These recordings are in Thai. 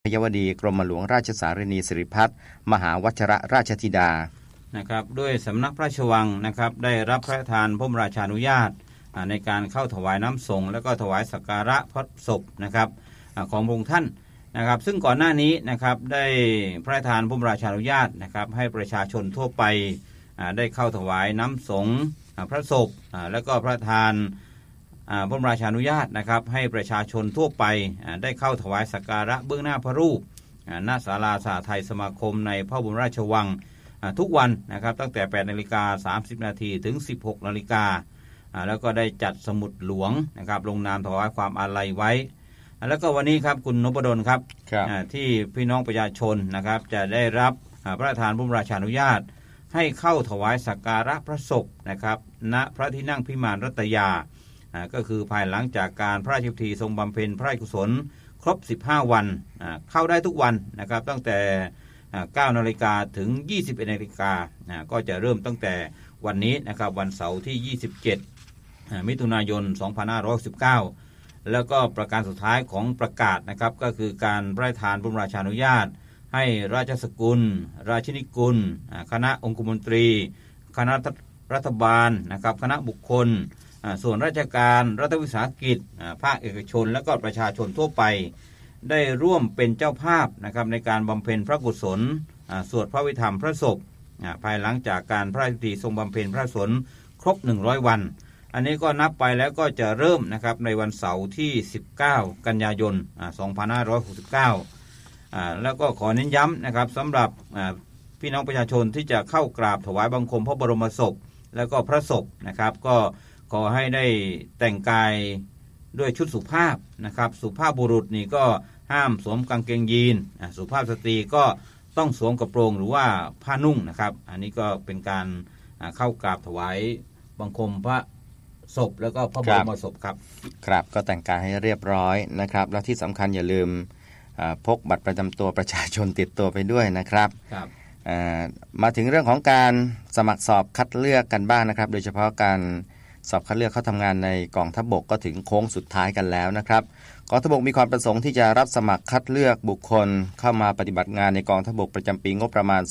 ยวดีกรมหลวงราชสารนีสิริพัฒน์มหาวชิรราชธิดานะครับด้วยสำนักพระราชวังนะครับได้รับพระราชทานพระบรมราชานุญาตในการเข้าถวายน้ำสงฆ์และก็ถวายสักการะพระศพนะครับของพระองค์ท่านนะครับซึ่งก่อนหน้านี้นะครับได้พระราชทานพระบรมราชานุญาตนะครับให้ประชาชนทั่วไปได้เข้าถวายน้ำสงฆ์พระศพและก็พระราชทานพระบรมราชานุญาตนะครับให้ประชาชนทั่วไปได้เข้าถวายสักการะเบื้องหน้าพระรูปณศาลาสหไทยสมาคมในพระบรมราชวังทุกวันนะครับตั้งแต่ 8:30 น.ถึง 16:00 น.แล้วก็ได้จัดสมุดหลวงนะครับลงนามถวายความอาลัยไว้แล้วก็วันนี้ครับคุณนพดลครับที่พี่น้องประชาชนนะครับจะได้รับพระราชทานพระบรมราชานุญาตให้เข้าถวายสักการะพระศพนะครับณพระที่นั่งพิมานรัตยาก็คือภายหลังจากการพระราชพิธีทรงบำเพ็ญพระราชกุศลครบ15 วันเข้าได้ทุกวันนะครับตั้งแต่ 9 นาฬิกาถึง 21 นาฬิกาก็จะเริ่มตั้งแต่วันนี้นะครับวันเสาร์ที่ 27 มิถุนายน 2519แล้วก็ประการสุดท้ายของประกาศนะครับก็คือการพระราชทานพระบรมราชานุญาตให้ราชสกุลราชินีกุลคณะองคมนตรีคณะรัฐบาลนะครับคณะบุคคลส่วนราชการรัฐวิสาหกิจภาคเอกชนและก็ประชาชนทั่วไปได้ร่วมเป็นเจ้าภาพนะครับในการบำเพ็ญพระกุศลสวดพระวิธรรมพระศพภายหลังจากการพระราชพิธีทรงบำเพ็ญพระกุศลครบ100 วันอันนี้ก็นับไปแล้วก็จะเริ่มนะครับในวันเสาร์ที่19 กันยายน 2569แล้วก็ขอเน้นย้ำนะครับสำหรับพี่น้องประชาชนที่จะเข้ากราบถวายบังคมพระบรมศพแล้วก็พระศพนะครับก็ขอให้ได้แต่งกายด้วยชุดสุภาพนะครับสุภาพบุรุษนี่ก็ห้ามสวมกางเกงยีนสุภาพสตรีก็ต้องสวมกระโปรงหรือว่าผ้านุ่งนะครับอันนี้ก็เป็นการเข้ากราบถวายบังคมพระศพแล้วก็พระบรมศพครับครับก็แต่งกายให้เรียบร้อยนะครับแล้วที่สำคัญอย่าลืมพกบัตรประจำตัวประชาชนติดตัวไปด้วยนะครับมาถึงเรื่องของการสมัครสอบคัดเลือกกันบ้างนะครับโดยเฉพาะการสอบคัดเลือกเข้าทำงานในกองทัพบกก็ถึงโค้งสุดท้ายกันแล้วนะครับกองทัพบกมีความประสงค์ที่จะรับสมัครคัดเลือกบุคคลเข้ามาปฏิบัติงานในกองทัพบกประจำปีงบประมาณ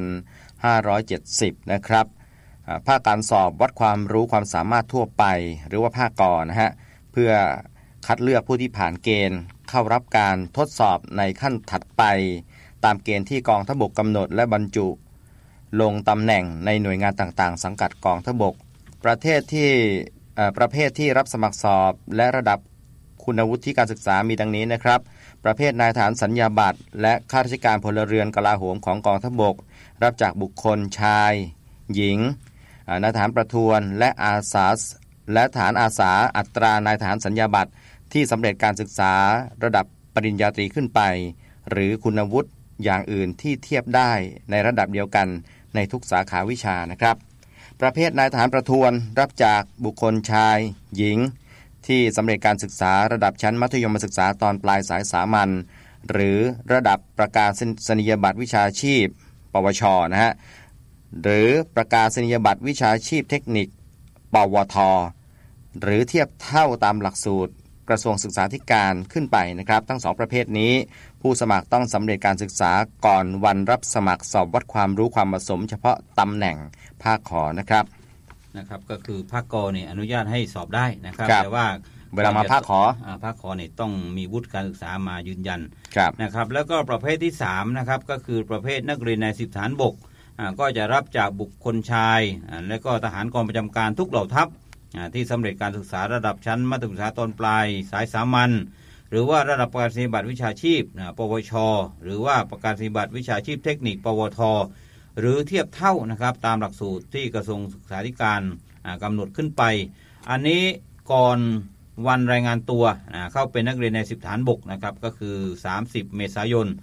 2570 นะครับภาคการสอบวัดความรู้ความสามารถทั่วไปหรือว่าภาคกนะฮะเพื่อคัดเลือกผู้ที่ผ่านเกณฑ์เข้ารับการทดสอบในขั้นถัดไปตามเกณฑ์ที่กองทัพบกกำหนดและบรรจุลงตำแหน่งในหน่วยงานต่างๆสังกัดกองทัพบกประเภทที่รับสมัครสอบและระดับคุณวุฒิการศึกษามีดังนี้นะครับประเภทนายทหารสัญญาบัตรและข้าราชการพลเรือนกลาโหมของกองทัพบกรับจากบุคคลชายหญิงนายทหารประทวนและอาสาและฐานอาสาอัตรานายทหารสัญญาบัตรที่สำเร็จการศึกษาระดับปริญญาตรีขึ้นไปหรือคุณวุฒิอย่างอื่นที่เทียบได้ในระดับเดียวกันในทุกสาขาวิชานะครับประเภทนายทหารประทวนรับจากบุคคลชายหญิงที่สำเร็จการศึกษาระดับชั้นมัธยมศึกษาตอนปลายสายสามัญหรือระดับประกาศนียบัตรวิชาชีพปวชนะฮะหรือประกาศนียบัตรวิชาชีพเทคนิคปวทหรือเทียบเท่าตามหลักสูตรกระทรวงศึกษาธิการขึ้นไปนะครับทั้ง2ประเภทนี้ผู้สมัครต้องสำเร็จการศึกษาก่อนวันรับสมัครสอบวัดความรู้ความเหมาะสมเฉพาะตำแหน่งภาคขอนะครับก็คือภาคกเนี่ยอนุญาตให้สอบได้นะครับแต่ว่าเวลามาภาคขอเนี่ยต้องมีวุฒิการศึกษามายืนยันนะครับแล้วก็ประเภทที่3นะครับก็คือประเภทนักเรียนใน10ฐานบกก็จะรับจากบุคคลชายและก็ทหารกองประจำการทุกเหล่าทัพที่สำเร็จการศึกษาระดับชั้นมัธยมศึกษาตอนปลายสายสามัญหรือว่าระดับประกาศนียบัตรวิชาชีพปวชหรือว่าประกาศนียบัตรวิชาชีพเทคนิคปวทหรือเทียบเท่านะครับตามหลักสูตรที่กระทรวงศึกษาธิการกำหนดขึ้นไปอันนี้ก่อนวันรายงานตัวเข้าเป็นนักเรียนใน10ฐานบกนะครับก็คือ30 เมษายน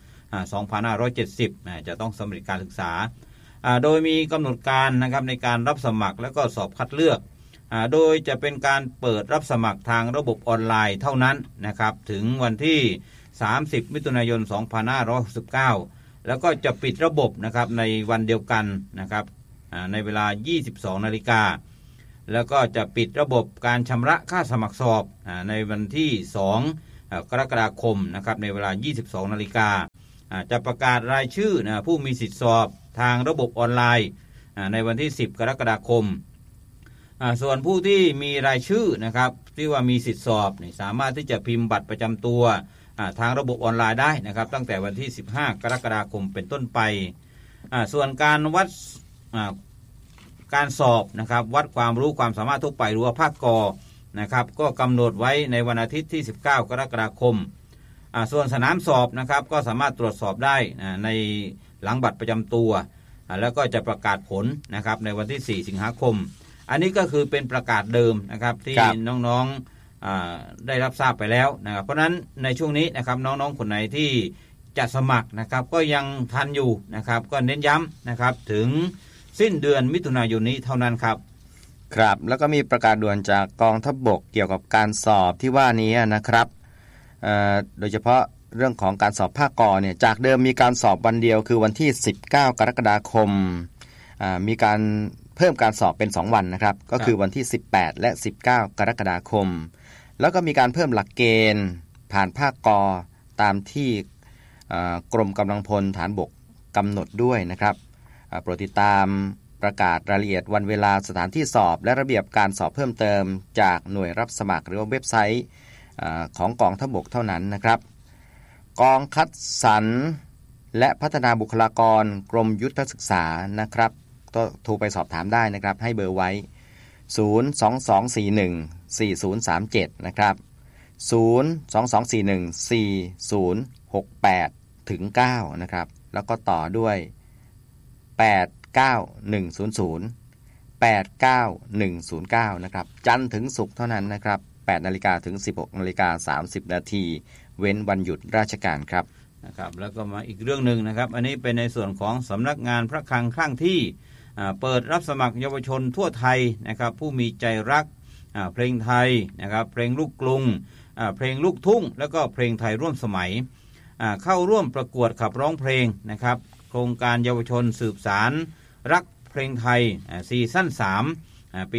2570จะต้องสำเร็จการศึกษาโดยมีกำหนดการนะครับในการรับสมัครและก็สอบคัดเลือกโดยจะเป็นการเปิดรับสมัครทางระบบออนไลน์เท่านั้นนะครับถึงวันที่30 มิถุนายน 2569แล้วก็จะปิดระบบนะครับในวันเดียวกันนะครับในเวลา 22 นาฬิกาแล้วก็จะปิดระบบการชำระค่าสมัครสอบในวันที่2 กรกฎาคมนะครับในเวลา 22 นาฬิกาจะประกาศรายชื่อผู้มีสิทธิสอบทางระบบออนไลน์ในวันที่ 10 กรกฎาคมส่วนผู้ที่มีรายชื่อนะครับที่ว่ามีสิทธิสอบสามารถที่จะพิมพ์บัตรประจำตัวทางระบบออนไลน์ได้นะครับตั้งแต่วันที่ 15 กรกฎาคมเป็นต้นไปส่วนการวัดการสอบนะครับวัดความรู้ความสามารถทั่วไปหรือว่าภาคกนะครับก็กำหนดไว้ในวันอาทิตย์ที่ 19 กรกฎาคมส่วนสนามสอบนะครับก็สามารถตรวจสอบได้ในหลังบัตรประจำตัวแล้วก็จะประกาศผลนะครับในวันที่ 4 สิงหาคมอันนี้ก็คือเป็นประกาศเดิมนะครับที่น้องๆได้รับทราบไปแล้วนะครับเพราะฉะนั้นในช่วงนี้นะครับน้องๆคนไหนที่จะสมัครนะครับก็ยังทันอยู่นะครับก็เน้นย้ำนะครับถึงสิ้นเดือนมิถุนายนนี้เท่านั้นครับครับแล้วก็มีประกาศด่วนจากกองทัพบกเกี่ยวกับการสอบที่ว่านี้นะครับโดยเฉพาะเรื่องของการสอบภาคกเนี่ยจากเดิมมีการสอบวันเดียวคือวันที่ 19 กรกฎาคมมีการเพิ่มการสอบเป็น2วันนะครับก็คือวันที่ 18 และ 19 กรกฎาคมแล้วก็มีการเพิ่มหลักเกณฑ์ผ่านภาคกตามที่กรมกำลังพลฐานบกกำหนดด้วยนะครับโปรดติดตามประกาศรายละเอียดวันเวลาสถานที่สอบและระเบียบการสอบเพิ่มเติมจากหน่วยรับสมัครหรือว่าเว็บไซต์ของกองทัพบกเท่านั้นนะครับกองคัดสรรและพัฒนาบุคลากรกรมยุทธศึกษานะครับก็โทรไปสอบถามได้นะครับให้เบอร์ไว้022414037นะครับ022414068-9นะครับแล้วก็ต่อด้วย89100 89109นะครับจันทร์ถึงศุกร์เท่านั้นนะครับ 8 นาฬิกาถึง 16 นาฬิกา 30 นาทีเว้นวันหยุดราชการครับนะครับแล้วก็มาอีกเรื่องนึงนะครับอันนี้เป็นในส่วนของสำนักงานพระคลังครั้งที่เปิดรับสมัครเยาวชนทั่วไทยนะครับผู้มีใจรักเพลงไทยนะครับเพลงลูกกรุงเพลงลูกทุ่งแล้วก็เพลงไทยร่วมสมัยเข้าร่วมประกวดขับร้องเพลงนะครับโครงการเยาวชนสืบสารรักเพลงไทยซีซั่น3ปี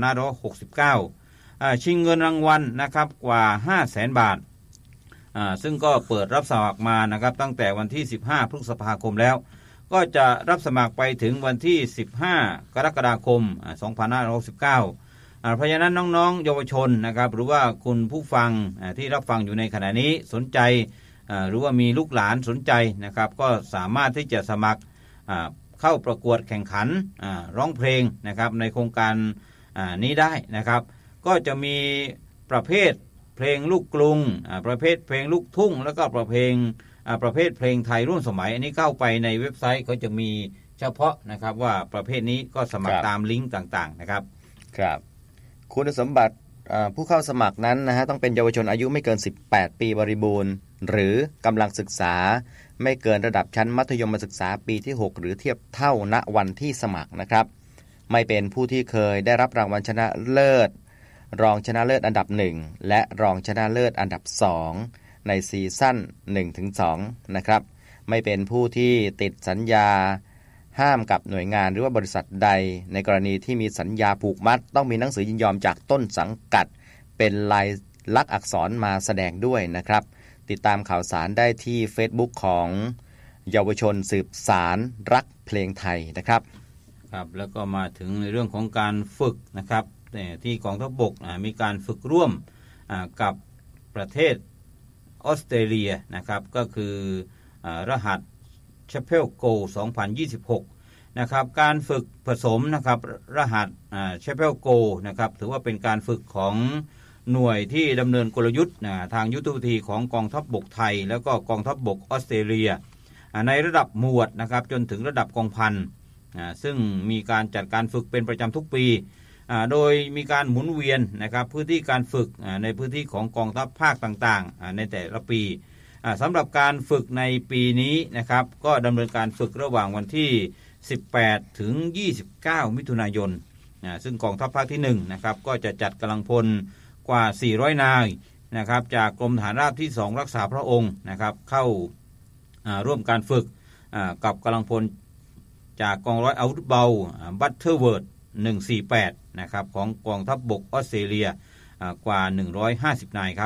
2569ชิงเงินรางวัลนะครับกว่า 500,000 บาทซึ่งก็เปิดรับสมัครมานะครับตั้งแต่วันที่ 15 พฤษภาคมแล้วก็จะรับสมัครไปถึงวันที่ 15 กรกฎาคม 2569เพราะฉะนั้นน้องๆเยาวชนนะครับหรือว่าคุณผู้ฟังที่รับฟังอยู่ในขณะนี้สนใจหรือว่ามีลูกหลานสนใจนะครับก็สามารถที่จะสมัครเข้าประกวดแข่งขันร้องเพลงนะครับในโครงการนี้ได้นะครับก็จะมีประเภทเพลงลูกกรุงประเภทเพลงลูกทุ่งแล้วก็ประเภทเพลงไทยร่วมสมัยอันนี้เข้าไปในเว็บไซต์เขาจะมีเฉพาะนะครับว่าประเภทนี้ก็สมัครตามลิงก์ต่างๆนะครับครับคุณสมบัติผู้เข้าสมัครนั้นนะฮะต้องเป็นเยาวชนอายุไม่เกิน18ปีบริบูรณ์หรือกำลังศึกษาไม่เกินระดับชั้นมัธยมศึกษาปีที่6หรือเทียบเท่าณวันที่สมัครนะครับไม่เป็นผู้ที่เคยได้รับรางวัลชนะเลิศรองชนะเลิศอันดับ1และรองชนะเลิศอันดับ2ในซีซั่น 1-2 นะครับไม่เป็นผู้ที่ติดสัญญาห้ามกับหน่วยงานหรือว่าบริษัทใดในกรณีที่มีสัญญาผูกมัดต้องมีหนังสือยินยอมจากต้นสังกัดเป็นลายลักษณ์อักษรมาแสดงด้วยนะครับติดตามข่าวสารได้ที่ Facebook ของเยาวชนสืบสารรักเพลงไทยนะครับครับแล้วก็มาถึงในเรื่องของการฝึกนะครับที่กองทัพบกมีการฝึกร่วมกับประเทศออสเตรเลียนะครับก็คือรหัส Chapel Go 2026นะครับการฝึกผสมนะครับรหัสChapel Go นะครับถือว่าเป็นการฝึกของหน่วยที่ดำเนินกลยุทธ์ทางยุทธวิธีของกองทัพบกไทยแล้วก็กองทัพบกออสเตรเลียในระดับหมวดนะครับจนถึงระดับกองพันซึ่งมีการจัดการฝึกเป็นประจำทุกปีโดยมีการหมุนเวียนนะครับพื้นที่การฝึกในพื้นที่ของกองทัพภาคต่างๆในแต่ละปีสำหรับการฝึกในปีนี้นะครับก็ดำเนินการฝึกระหว่างวันที่18ถึง29มิถุนายนซึ่งกองทัพภาคที่1นะครับก็จะจัดกำลังพลกว่า400นายนะครับจากกรมฐานราบที่2รักษาพระองค์นะครับเข้าร่วมการฝึกกับกำลังพลจากกองร้อยอาวุธเบาบัตเทอร์เวิร์ด148นะครับของกองทัพบกออสเตรเลียกว่า150นายครับ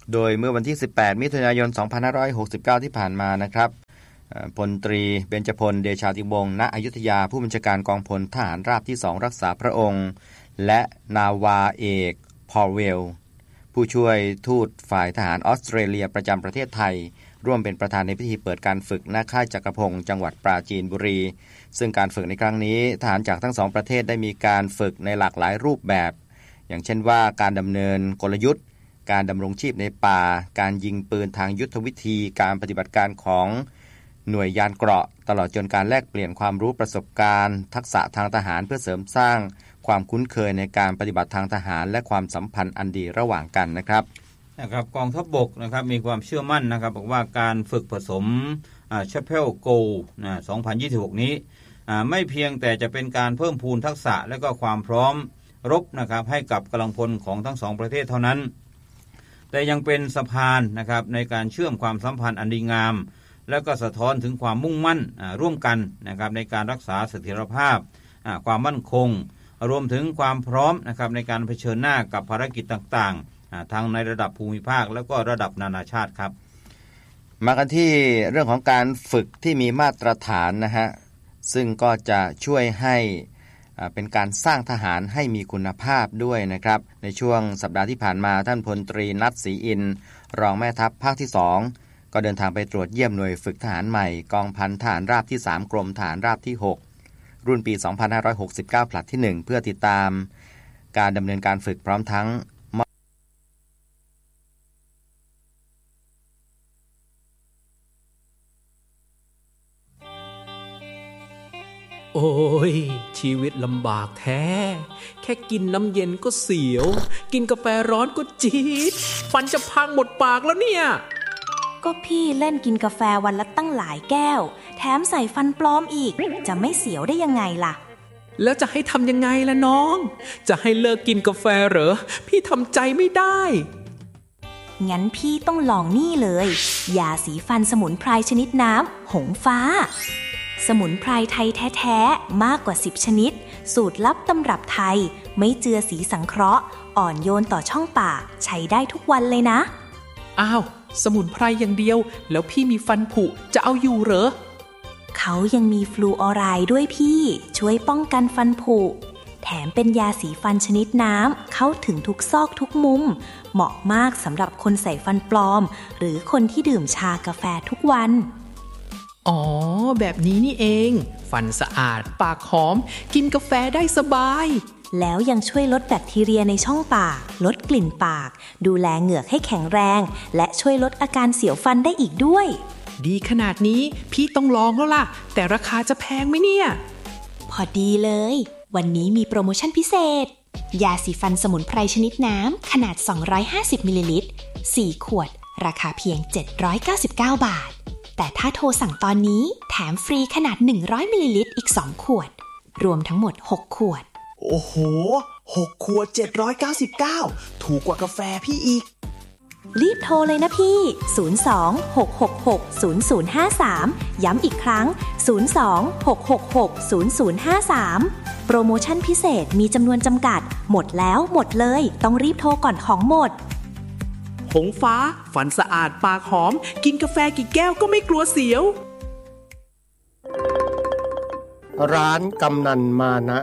โดยเมื่อวันที่18มิถุนายน2569ที่ผ่านมานะครับพลตรีเบญจพลเดชาติวงศ์ณอยุธยาผู้บัญชาการกองพลทหารราบที่2รักษาพระองค์และนาวาเอกพอลเวลผู้ช่วยทูตฝ่ายทหารออสเตรเลียประจำประเทศไทยร่วมเป็นประธานในพิธีเปิดการฝึกณค่ายจักรพงศ์จังหวัดปราจีนบุรีซึ่งการฝึกในครั้งนี้ทหารจากทั้งสองประเทศได้มีการฝึกในหลากหลายรูปแบบอย่างเช่นว่าการดำเนินกลยุทธ์การดำรงชีพในป่าการยิงปืนทางยุทธวิธีการปฏิบัติการของหน่วยยานเกราะตลอดจนการแลกเปลี่ยนความรู้ประสบการณ์ทักษะทางทหารเพื่อเสริมสร้างความคุ้นเคยในการปฏิบัติทางทหารและความสัมพันธ์อันดีระหว่างกันนะครับกองทัพบกนะครับมีความเชื่อมั่นนะครับบอกว่าการฝึกผสมChapel Go 2026 นี้ไม่เพียงแต่จะเป็นการเพิ่มพูนทักษะและก็ความพร้อมรบนะครับให้กับกำลังพลของทั้งสองประเทศเท่านั้นแต่ยังเป็นสะพานนะครับในการเชื่อมความสัมพันธ์อันดีงามและก็สะท้อนถึงความมุ่งมั่นร่วมกันนะครับในการรักษาเสถียรภาพความมั่นคงรวมถึงความพร้อมนะครับในการเผชิญหน้ากับภารกิจต่างๆทั้งในระดับภูมิภาคและก็ระดับนานาชาติครับมากันที่เรื่องของการฝึกที่มีมาตรฐานนะฮะซึ่งก็จะช่วยให้เป็นการสร้างทหารให้มีคุณภาพด้วยนะครับในช่วงสัปดาห์ที่ผ่านมาท่านพลตรีณัฐ ศรีอินทร์รองแม่ทัพภาคที่2ก็เดินทางไปตรวจเยี่ยมหน่วยฝึกทหารใหม่กองพันทหารราบที่3กรมทหารราบที่6รุ่นปี2569ผลัดที่1เพื่อติดตามการดำเนินการฝึกพร้อมทั้งโอ้ยชีวิตลำบากแท้แค่กินน้ำเย็นก็เสียวกินกาแฟร้อนก็จี๊ดฟันจะพังหมดปากแล้วเนี่ยก็พี่เล่นกินกาแฟวันละตั้งหลายแก้วแถมใส่ฟันปลอมอีกจะไม่เสียวได้ยังไงล่ะแล้วจะให้ทำยังไงล่ะน้องจะให้เลิกกินกาแฟเหรอพี่ทำใจไม่ได้งั้นพี่ต้องลองนี่เลยยาสีฟันสมุนไพรชนิดน้ำหงฟ้าสมุนไพรไทยแท้ๆมากกว่า10ชนิดสูตรลับตำรับไทยไม่เจือสีสังเคราะห์อ่อนโยนต่อช่องปากใช้ได้ทุกวันเลยนะอ้าวสมุนไพรอย่างเดียวแล้วพี่มีฟันผุจะเอาอยู่เหรอเขายังมีฟลูออไรด์ด้วยพี่ช่วยป้องกันฟันผุแถมเป็นยาสีฟันชนิดน้ำเข้าถึงทุกซอกทุกมุมเหมาะมากสำหรับคนใส่ฟันปลอมหรือคนที่ดื่มชากาแฟทุกวันอ๋อแบบนี้นี่เองฟันสะอาดปากหอมกินกาแฟได้สบายแล้วยังช่วยลดแบคทีเรียในช่องปากลดกลิ่นปากดูแลเหงือกให้แข็งแรงและช่วยลดอาการเสียวฟันได้อีกด้วยดีขนาดนี้พี่ต้องลองแล้วล่ะแต่ราคาจะแพงไหมเนี่ยพอดีเลยวันนี้มีโปรโมชั่นพิเศษยาสีฟันสมุนไพรชนิดน้ำขนาด250มิลลิลิตร4ขวดราคาเพียง799 บาทแต่ถ้าโทรสั่งตอนนี้แถมฟรีขนาด100มิลลิลิตรอีก2ขวดรวมทั้งหมด6ขวดโอ้โห6ขวด799ถูกกว่ากาแฟพี่อีกรีบโทรเลยนะพี่02-666-0053ย้ำอีกครั้ง02-666-0053โปรโมชั่นพิเศษมีจำนวนจำกัดหมดแล้วหมดเลยต้องรีบโทรก่อนของหมดหงฟ้าฟันสะอาดปากหอมกินกาแฟกี่แก้วก็ไม่กลัวเสียวร้านกำนันมานะ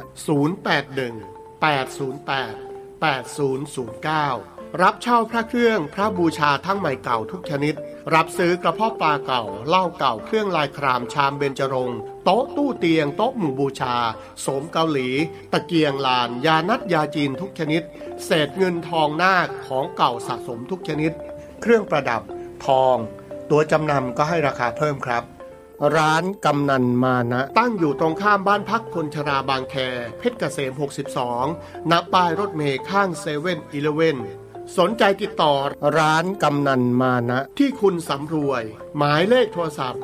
081-808-8009รับเช่าพระเครื่องพระบูชาทั้งใหม่เก่าทุกชนิดรับซื้อกระเพาะปลาเก่าเหล้าเก่าเครื่องลายครามชามเบญจรงค์โต๊ะตู้เตียงโต๊ะหมู่บูชาโสมเกาหลีตะเกียงลานยานัดยาจีนทุกชนิดเศษเงินทองนาคของเก่าสะสมทุกชนิดเครื่องประดับทองตัวจำนำก็ให้ราคาเพิ่มครับร้านกำนันมานะตั้งอยู่ตรงข้ามบ้านพักคนชราบางแคเพชรเกษม62ณป้ายรถเมล์ข้าง7-Elevenสนใจติดต่อร้านกำนันมานะที่คุณสำรวยหมายเลขโทรศัพท์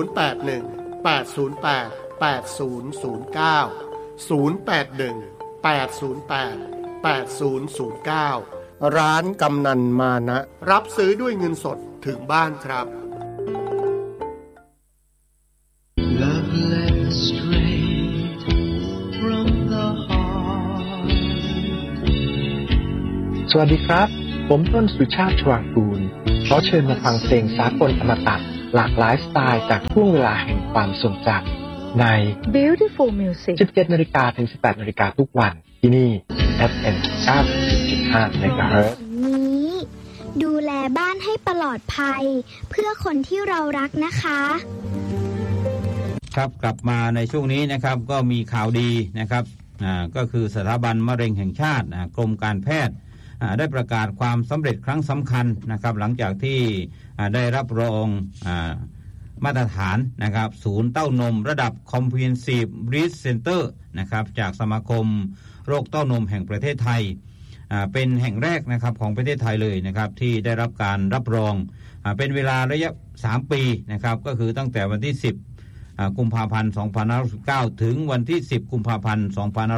081-808-8009 ร้านกำนันมานะรับซื้อด้วยเงินสดถึงบ้านครับสวัสดีครับผมต้นสุชาติชวางกูลขอเชิญมาฟังเพลงสากลอมตะหลากหลายสไตล์จากช่วงเวลาแห่งความทรงจำใน Beautiful Music 17 นาฬิกาถึง 18 นาฬิกาทุกวันที่นี่ FM 90.5 MHz นี้ดูแลบ้านให้ปลอดภัยเพื่อคนที่เรารักนะคะครับกลับมาในช่วงนี้นะครับก็มีข่าวดีนะครับก็คือสถาบันมะเร็งแห่งชาติกรมการแพทย์ได้ประกาศความสำเร็จครั้งสำคัญนะครับหลังจากที่ได้รับรองมาตรฐานนะครับศูนย์เต้านมระดับ Comprehensive Breast Center นะครับจากสมาคมโรคเต้านมแห่งประเทศไทยเป็นแห่งแรกนะครับของประเทศไทยเลยนะครับที่ได้รับการรับรองเป็นเวลาระยะ3ปีนะครับก็คือตั้งแต่วันที่10กุมภาพันธ์2519ถึงวันที่10กุมภาพันธ์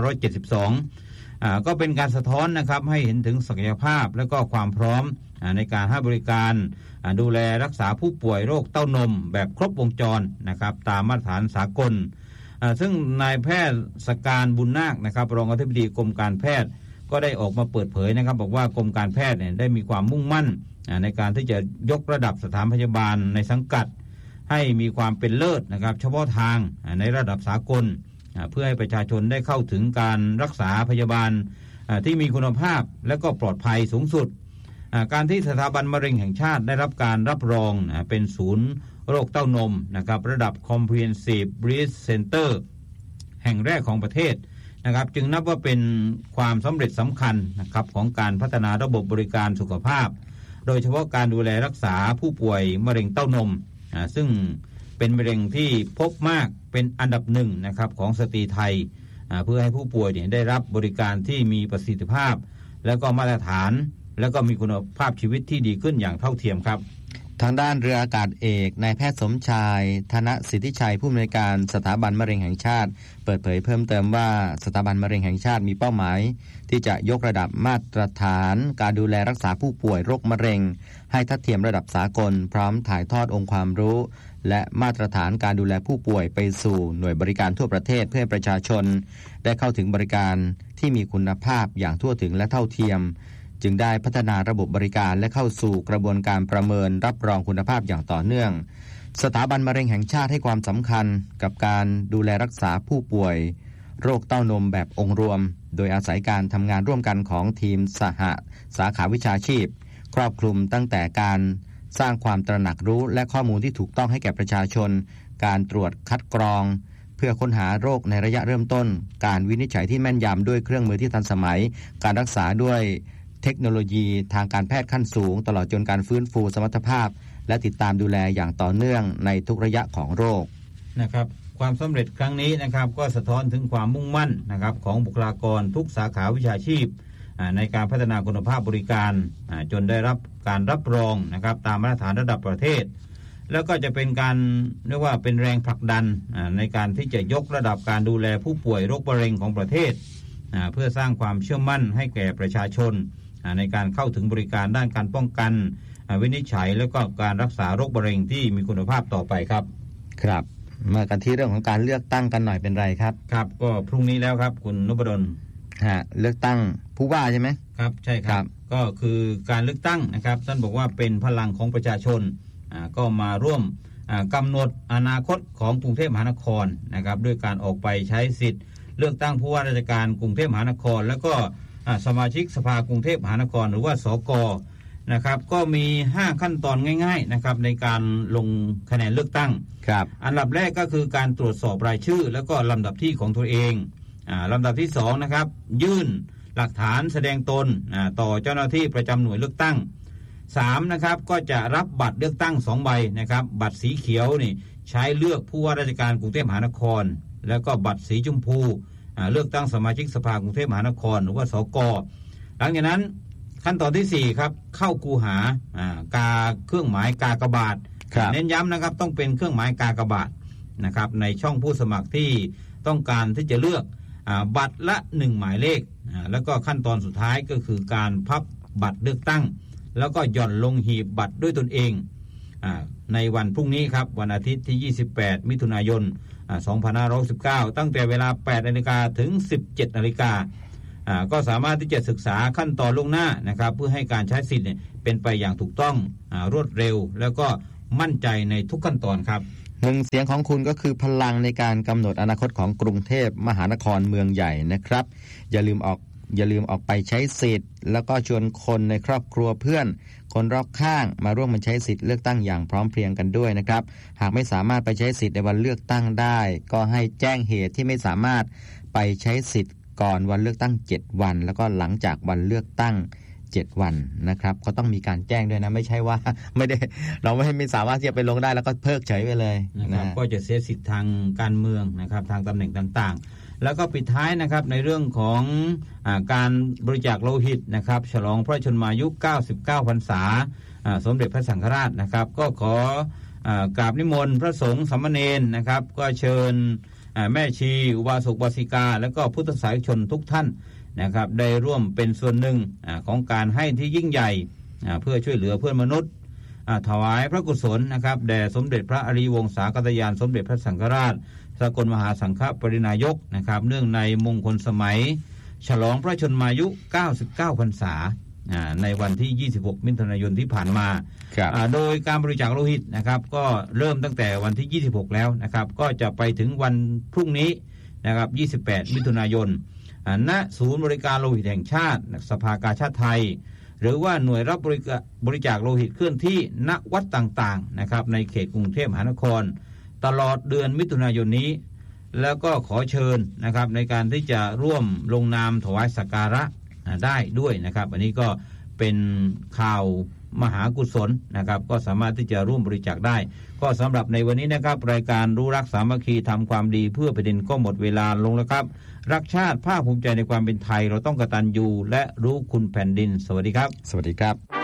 2572ก็เป็นการสะท้อนนะครับให้เห็นถึงศักยภาพและก็ความพร้อมในการให้บริการดูแลรักษาผู้ป่วยโรคเต้านมแบบครบวงจรนะครับตามมาตรฐานสากลซึ่งนายแพทย์สการบุญนาคนะครับรองอธิบดีกรมการแพทย์ก็ได้ออกมาเปิดเผยนะครับบอกว่ากรมการแพทย์เนี่ยได้มีความมุ่งมั่นในการที่จะยกระดับสถานพยาบาลในสังกัดให้มีความเป็นเลิศนะครับเฉพาะทางในระดับสากลเพื่อให้ประชาชนได้เข้าถึงการรักษาพยาบาลที่มีคุณภาพและก็ปลอดภัยสูงสุดการที่สถาบันมะเร็งแห่งชาติได้รับการรับรองเป็นศูนย์โรคเต้านมนะครับระดับ Comprehensive Breast Center แห่งแรกของประเทศนะครับจึงนับว่าเป็นความสำเร็จสำคัญนะครับของการพัฒนาระบบบริการสุขภาพโดยเฉพาะการดูแลรักษาผู้ป่วยมะเร็งเต้านมซึ่งเป็นมะเร็งที่พบมากเป็นอันดับหนึ่งนะครับของสตรีไทยเพื่อให้ผู้ป่วยเนี่ยได้รับบริการที่มีประสิทธิภาพและก็มาตรฐานแล้วก็มีคุณภาพชีวิตที่ดีขึ้นอย่างเท่าเทียมครับทางด้านเรืออากาศเอกนายแพทย์สมชายธนสิทธิชัยผู้อำนวยการสถาบันมะเร็งแห่งชาติเปิดเผยเพิ่มเติมว่าสถาบันมะเร็งแห่งชาติมีเป้าหมายที่จะยกระดับมาตรฐานการดูแลรักษาผู้ป่วยโรคมะเร็งให้ทัดเทียมระดับสากลพร้อมถ่ายทอดองค์ความรู้และมาตรฐานการดูแลผู้ป่วยไปสู่หน่วยบริการทั่วประเทศเพื่อให้ประชาชนได้เข้าถึงบริการที่มีคุณภาพอย่างทั่วถึงและเท่าเทียมจึงได้พัฒนาระบบบริการและเข้าสู่กระบวนการประเมินรับรองคุณภาพอย่างต่อเนื่องสถาบันมะเร็งแห่งชาติให้ความสำคัญกับการดูแลรักษาผู้ป่วยโรคเต้านมแบบองค์รวมโดยอาศัยการทำงานร่วมกันของทีมสาขาวิชาชีพครอบคลุมตั้งแต่การสร้างความตระหนักรู้และข้อมูลที่ถูกต้องให้แก่ประชาชนการตรวจคัดกรองเพื่อค้นหาโรคในระยะเริ่มต้นการวินิจฉัยที่แม่นยำด้วยเครื่องมือที่ทันสมัยการรักษาด้วยเทคโนโลยีทางการแพทย์ขั้นสูงตลอดจนการฟื้นฟูสมรรถภาพและติดตามดูแลอย่างต่อเนื่องในทุกระยะของโรคนะครับความสำเร็จครั้งนี้นะครับก็สะท้อนถึงความมุ่งมั่นนะครับของบุคลากรทุกสาขาวิชาชีพในการพัฒนาคุณภาพบริการจนได้รับการรับรองนะครับตามมาตรฐานระดับประเทศแล้วก็จะเป็นการเรียกว่าเป็นแรงผลักดันในการที่จะยกระดับการดูแลผู้ป่วยโรคมะเร็งของประเทศเพื่อสร้างความเชื่อมั่นให้แก่ประชาชนในการเข้าถึงบริการด้านการป้องกันวินิจฉัยและก็การรักษาโรคมะเร็งที่มีคุณภาพต่อไปครับครับมากันที่เรื่องของการเลือกตั้งกันหน่อยเป็นไรครับครับก็พรุ่งนี้แล้วครับคุณนพดลเลือกตั้งผู้ว่าใช่ไหมครับใช่ครับก็คือการเลือกตั้งนะครับท่านบอกว่าเป็นพลังของประชาชนก็มาร่วมกำหนดอนาคตของกรุงเทพมหานครนะครับด้วยการออกไปใช้สิทธิ์เลือกตั้งผู้ว่าราชการกรุงเทพมหานครแล้วก็สมาชิกสภากรุงเทพมหานครหรือว่าสก.นะครับก็มี5ขั้นตอนง่ายๆนะครับในการลงคะแนนเลือกตั้งครับอันดับแรกก็คือการตรวจสอบรายชื่อแล้วก็ลำดับที่ของตัวเองลำดับที่2นะครับยื่นหลักฐานแสดงตนต่อเจ้าหน้าที่ประจำหน่วยเลือกตั้ง3นะครับก็จะรับบัตรเลือกตั้ง2ใบนะครับบัตรสีเขียวนี่ใช้เลือกผู้ว่าราชการกรุงเทพมหานครแล้วก็บัตรสีชมพูเลือกตั้งสมาชิกสภากรุงเทพมหานครหรือว่าสก.หลังจากนั้นขั้นตอนที่4ครับเข้าคูหากาเครื่องหมายกากบาทเน้นย้ำนะครับต้องเป็นเครื่องหมายกากบาทนะครับในช่องผู้สมัครที่ต้องการที่จะเลือกบัตรละ1หมายเลขแล้วก็ขั้นตอนสุดท้ายก็คือการพับบัตรเลือกตั้งแล้วก็หย่อนลงหีบบัตรด้วยตนเองในวันพรุ่งนี้ครับวันอาทิตย์ที่28มิถุนายน2519ตั้งแต่เวลา 8:00 นถึง 17:00 นก็สามารถที่จะศึกษาขั้นตอนล่วงหน้านะครับเพื่อให้การใช้สิทธิ์เป็นไปอย่างถูกต้องรวดเร็วแล้วก็มั่นใจในทุกขั้นตอนครับหนึ่งเสียงของคุณก็คือพลังในการกำหนดอนาคตของกรุงเทพมหานครเมืองใหญ่นะครับอย่าลืมออกไปใช้สิทธิ์แล้วก็ชวนคนในครอบครัวเพื่อนคนรอบข้างมาร่วมกันใช้สิทธิ์เลือกตั้งอย่างพร้อมเพรียงกันด้วยนะครับหากไม่สามารถไปใช้สิทธิ์ในวันเลือกตั้งได้ก็ให้แจ้งเหตุที่ไม่สามารถไปใช้สิทธิ์ก่อนวันเลือกตั้ง7วันแล้วก็หลังจากวันเลือกตั้ง7วันนะครับก็ต้องมีการแจ้งด้วยนะไม่ใช่ว่าเราไม่สามารถที่จะไปลงได้แล้วก็เพิกเฉยไปเลยนะครับก็จะเสียสิทธิ์ทางการเมืองนะครับทางตำแหน่งต่างๆแล้วก็ปิดท้ายนะครับในเรื่องของการบริจาคโลหิตนะครับฉลองพระชนมายุ99พรรษาสมเด็จพระสังฆราชนะครับก็ขอกราบนิมนต์พระสงฆ์สามเณรนะครับก็เชิญแม่ชีอุบาสกอุบาสิกาแล้วก็พุทธศาสนิกชนทุกท่านนะครับได้ร่วมเป็นส่วนหนึ่งของการให้ที่ยิ่งใหญ่เพื่อช่วยเหลือเพื่อนมนุษย์ถวายพระกุศลนะครับแด่สมเด็จพระอริยวงศากัตยานสมเด็จพระสังฆราชสกลมหาสังฆปรินายกนะครับเนื่องในมงคลสมัยฉลองพระชนมายุ99พรรษาในวันที่26มิถุนายนที่ผ่านมาโดยการบริจาคโลหิตนะครับก็เริ่มตั้งแต่วันที่26แล้วนะครับก็จะไปถึงวันพรุ่งนี้นะครับ28มิถุนายนณศูนย์บริการโลหิตแห่งชาติสภากาชาดไทยหรือว่าหน่วยรับบริจาคโลหิตเคลื่อนที่ณวัดต่างๆนะครับในเขตกรุงเทพมหานครตลอดเดือนมิถุนายนนี้แล้วก็ขอเชิญนะครับในการที่จะร่วมลงนามถวายสักการะได้ด้วยนะครับอันนี้ก็เป็นข่าวมหากุศลนะครับก็สามารถที่จะร่วมบริจาคได้ก็สำหรับในวันนี้นะครับรายการรู้รักสามัคคีทำความดีเพื่อแผ่นดินก็หมดเวลาลงแล้วครับรักชาติภาคภูมิใจในความเป็นไทยเราต้องกตัญญูและรู้คุณแผ่นดินสวัสดีครับสวัสดีครับ